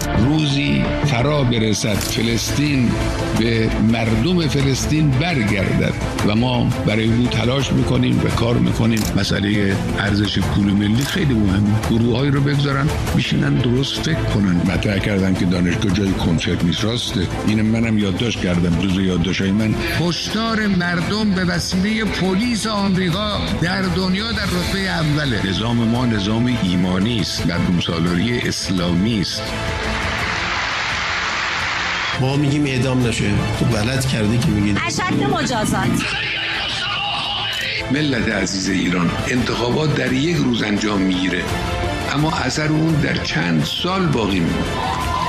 روزی فرا برسد فلسطین به مردم فلسطین برگردد و ما برای او تلاش میکنیم و کار میکنیم. مسئله ارزش پول ملی خیلی مهمه. گروه‌هایی رو بگذارن بشینن درست فکر کنن. مطرح کردن که دانشگاه جای کنسرت نیست. راسته، این منم یادداشت کردم. جزو یادداشت‌های من هشدار مردم به وسیله پلیس آمریکا در دنیا در رتبه اوله. نظام ما نظام ایمانی است، مردم سالاری اسلامی است. ما میگیم اعدام نشه، تو غلط کردی که میگید اشد مجازات. ملت عزیز ایران، انتخابات در یک روز انجام میگیره، اما اثر اون در چند سال باقی میمونه.